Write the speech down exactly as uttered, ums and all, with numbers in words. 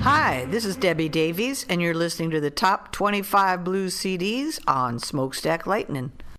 Hi, this is Debbie Davies, and you're listening to the top twenty-five blues C Ds on Smokestack Lightning.